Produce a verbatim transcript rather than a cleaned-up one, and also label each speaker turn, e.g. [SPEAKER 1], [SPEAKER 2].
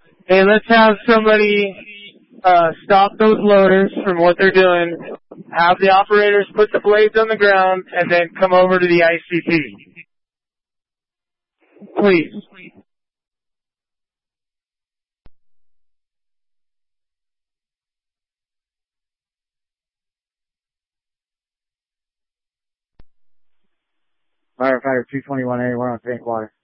[SPEAKER 1] Hey, let's have somebody uh, stop those loaders from what they're doing, have the operators put the blades on the ground, and then come over to the I C P. Please.
[SPEAKER 2] Firefighter two twenty-one A, we're on tank water.